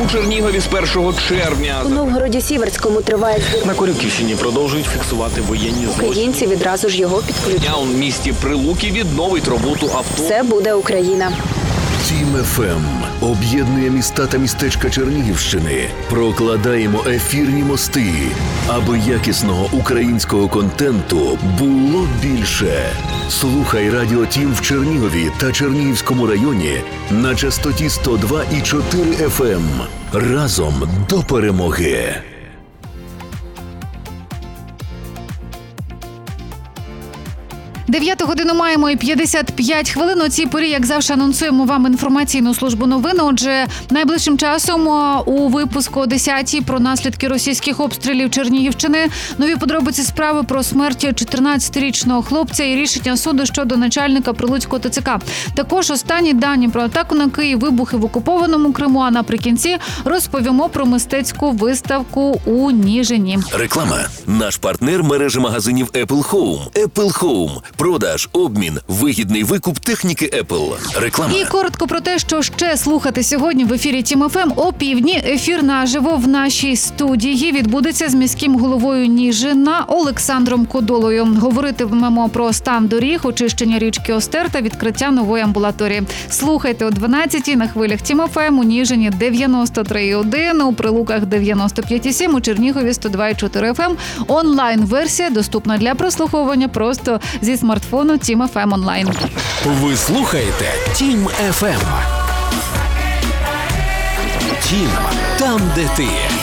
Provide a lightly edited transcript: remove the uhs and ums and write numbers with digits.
У Чернігові з 1 червня. У Новгороді-Сіверському триває збір. На Корюківщині продовжують фіксувати воєнні злочини. Українці відразу ж його підключать. У місті Прилуки відновить роботу авто. Це буде Україна. Тім ФМ об'єднує міста та містечка Чернігівщини. Прокладаємо ефірні мости, аби якісного українського контенту було більше. Слухай Радіо Тім в Чернігові та Чернігівському районі на частоті 102,4 FM. Разом до перемоги. 9 годину маємо і 55 хвилин. У цій порі, як завжди, анонсуємо вам інформаційну службу новин. Отже, найближчим часом у випуску о 10-й про наслідки російських обстрілів Чернігівщини, нові подробиці справи про смерть 14-річного хлопця і рішення суду щодо начальника Прилуцького ТЦК. Також останні дані про атаку на Київ, вибухи в окупованому Криму, а наприкінці розповімо про мистецьку виставку у Ніжині. Реклама. Наш партнер – мережа магазинів Apple Home. Apple Home. Продаж, обмін, вигідний викуп техніки Apple. Реклама. І коротко про те, що ще слухати сьогодні в ефірі Тім ФМ. О півдні ефір наживо в нашій студії відбудеться з міським головою Ніжина Олександром Кодолою. Говоритимемо про стан доріг, очищення річки Остер та відкриття нової амбулаторії. Слухайте о 12-й на хвилях Тім ФМ, у Ніжині 93,1, у Прилуках 95,7, у Чернігові 102,4 FM. Онлайн-версія доступна для прослуховування просто зі смартфону Тім ФМ онлайн. Ви слухаєте Тім ФМ. Тім, там, де ти.